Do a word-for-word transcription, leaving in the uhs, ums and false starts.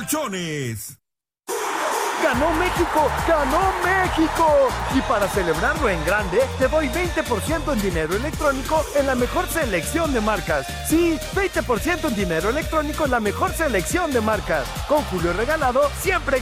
Colchones. ¡Ganó México! ¡Ganó México! Y para celebrarlo en grande, te doy veinte por ciento en dinero electrónico en la mejor selección de marcas. Sí, veinte por ciento en dinero electrónico en la mejor selección de marcas. Con Julio Regalado, siempre